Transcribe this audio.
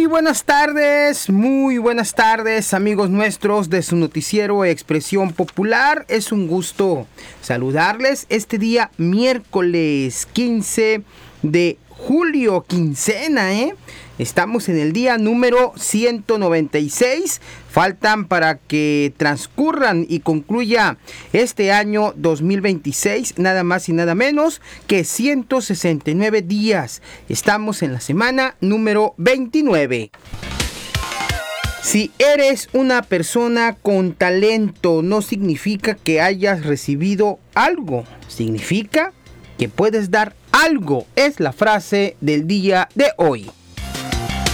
muy buenas tardes amigos nuestros de su noticiero Expresión Popular. Es un gusto saludarles este día miércoles 15 de julio, quincena, Estamos en el día número 196. Faltan para que transcurran y concluya este año 2026, nada más y nada menos que 169 días. Estamos en la semana número 29. Si eres una persona con talento, no significa que hayas recibido algo. Significa que puedes dar algo. Es la frase del día de hoy.